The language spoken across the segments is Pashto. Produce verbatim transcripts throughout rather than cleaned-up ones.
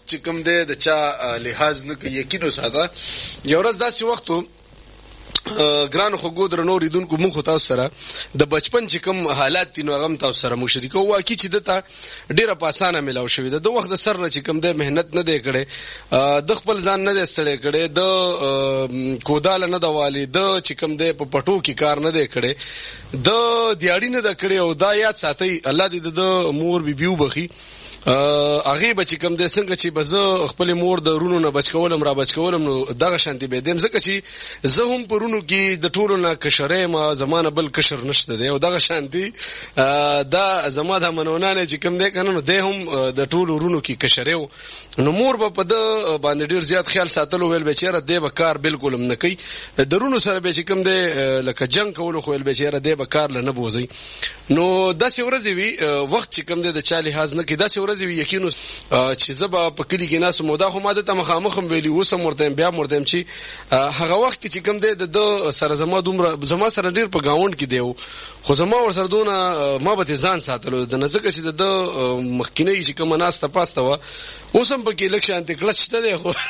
چې کوم دی د چا لحاظ نه کوي یقین وساته. یو ورځ داسې وخت و ګرانو خو درنو ریدونکو مونږ تاسو سره د بچپن چې کوم حالات دي نو هغه تاسو سره مشرکو واکې چې دته ډیره په اسانه ملاو شوې ده. د وخت د سر نه چې کوم د مهنت نه دی کړي د خپل ځان نه دی ستړی کړي د کودال نه د والی د چې کوم د په پټو کې کار نه دی کړي د دیاړي نه د کړي او دا یاد ساتي الله دې د مور بي بيو بخي هغه بچ کوم د څنګه چې بزه خپل مور د رونو نه بچ کولم را بچ کولم نو دغه شانتي به دیم ځکه چې زه هم پرونو کې د ټولو نه کشرې ما زمانه بل کشر نشته دی او دغه شانتي دا زما د منونانه چې کوم دی کنه نو د هم د ټولو رونو کې کشرې نو مور په د باندې ډیر زیات خیال ساتلو ویل بچیره دی به کار بالکل هم نه کوي درونو سره به چې کوم دی لکه جنگ کول خو ویل بچیره دی به کار لنه بوزي نو داسې ورځې وی وخت چې کوم دی د چا لحاظ نه کوي داسې ورځې وی یقینو چې زبا په کلی کې ناس مودا خو ماده ته مخامخم ویلی وسم ورته بیا مرتم چې هغه وخت چې کوم دی د سره زما دومره زما سره ډیر په گاوند کې دیو خو زما ور سره دونه ما به ځان ساتلو د نزدک چې د مخکینی چې کوم ناس ته پاسته و اوسم په کې لکشان ته کلچته دی خو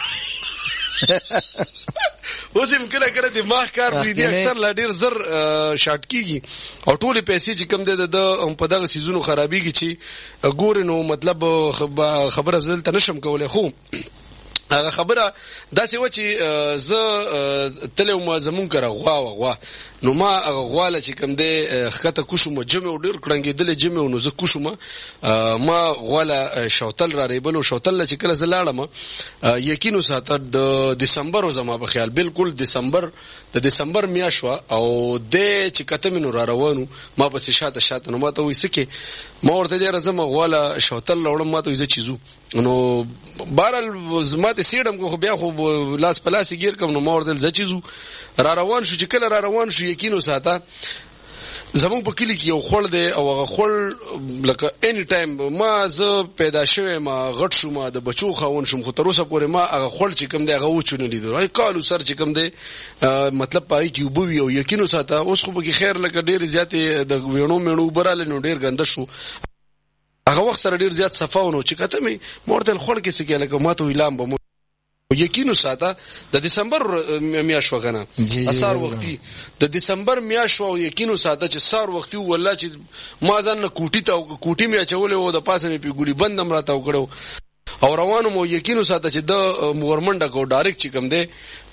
اوسم کله کله د ماخ کار دی دی اکثر لا ډیر زر شارټ کیږي او ټولې پیسې چې کم دی د په دغه سيزونو خرابېږي چې ګور نو مطلب خبره زل ته نشم کولای خو هغه خبره داسې و چې زه تلو ما زمون کړه غوا غوا نو ما غواله چې کوم دی خطه کوشم جمع ډیر کړنګېدل جمع نو زه کوشم ما غواله شوتل را ریبلو شوتل چې کله زلاړم یقینو ساته د دسمبر زما په خیال بالکل دسمبر د دسمبر میاشوا او د چې کته منو را روانو ما پس شاته شاته نو ما ته وې سکه ما ورته ډیر زما غواله شوتل لوړم ما ته یې چیزو نو بهرال زما ته سیډم خو بیا خو لاس پلاس گیر کوم نو ما ورته ز چیزو را روان شو چې کله را روان شو یقینو ساته زمون په کلی کې یو خړ دی او هغه خړ لکه اني ټایم ما زه پیدا شوم ما غټ شوم د بچو خاون شوم خو تر اوسه پورې ما هغه خړ چې کوم دی هغه وچونه لیدو راي کالو سر چې کوم دی مطلب پای کې وبوي او یقینو ساته اوس خو به خیر لکه ډیر زیات د وینو مېنو براله نو ډیر ګنده شو هغه وخت سره ډیر زیات صفاونو چې کته مې مورتل خړ کې سکه لکه ماته ویلام به یقینو ساته د دسمبر میاشت وکنه اسار وختي د دسمبر میاشت او یقینو ساته چې سار وختي والله چې ما ځان کوټی ته کوټی می اچولې و د پاسه می په ګولي بندم راته وکړو او روانو مو یقینو ساته چې د مورمنډه کو ډایرکټ چې کم دی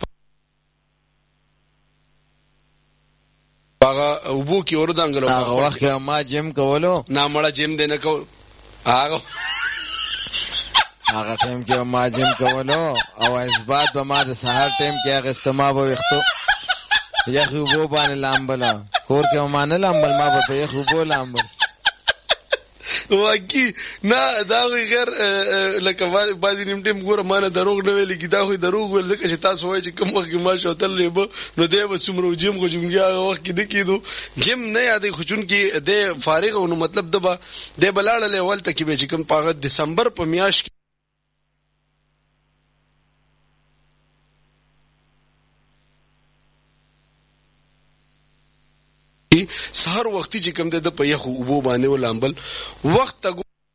هغه وبو کې اوردانګلو هغه وخت ما جیم کولو نامړه جیم دینه کو هغه هغه ټیم کې ما جیم کولو او اثبات به ما د سحر ټیم کې هغه استما به وختو یا خو بو باندې لامبلا کور کې ما نه لامبل ما به په خو بو لامبل واګي نه دا غیر لکه باندې نیم ټیم ګور ما نه دروغ نه ویل کی دا خو دروغ ول ځکه چې تاسو وایي چې کوم وخت ما شوتل لیبو نو دی به څومره جیم خو جمګیا وخت کې نکیدو جیم نه یادې خچون کې د فارغ نو مطلب دبا د بلاړه لیول ته کې به چې کوم په دسمبر په میاشت سحر وختي چې کوم د په یخو وبو باندې ولامبل وخت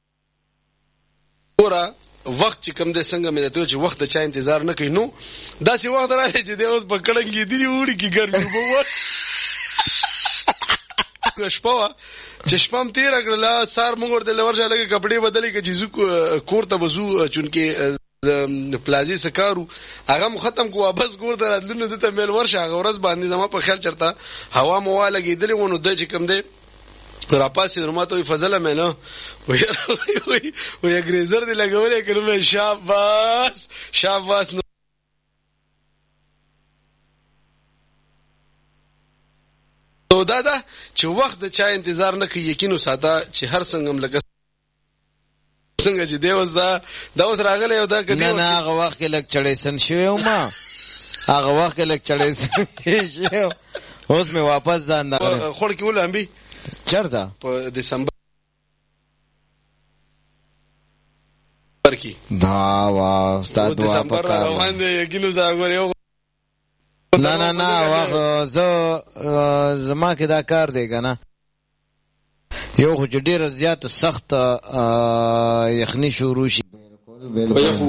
ګوره وخت چې کوم د څنګه مې ته چې وخت د چا انتظار نه کوي نو داسې وخت راځي چې د اوس په کړنګې دی وړي کې ګرمي وبو شپه چې شپم تیر کړل سار موږ ورته لورځه لګي کپڑے بدلې کې چې کور ته وزو چونکه د پلازي سکارو هغه ختم کو واپس ګور درادلونه د تمل ورشه هغه ورځ باندې زما په خیال چرته هوا مو لګیدلې ونه د چې کوم دی را پاسې نورماته فضله مې نه وي وي ګریزر دی لګولې کړم شاباس شاباس نو دا دا چې وخت د چا انتظار نه کوي یقینو ساته چې هر څنګه لګ څنګه چې دی اوس دا دا اوس راغلی او دا کدی نه نه هغه وخت کې لګ چړې سن شوی ما هغه وخت کې لګ چړې سن شوی اوس مې واپس ځان دا خور کې ولامبي چرته په دسمبر کې دا وا استاد وا په کار روان دی یقینو زاګور نه نه نه واخ زه زما کې دا کار دی کنه یو خو ډیر زیات سخت یخنی شروع شي